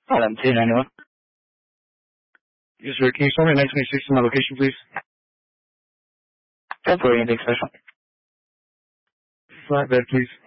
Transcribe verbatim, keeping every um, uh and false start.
eleven two ninety-one. Yes, sir. Can you start me nine twenty-six to my location, please? ten four, anything special? Flatbed, please.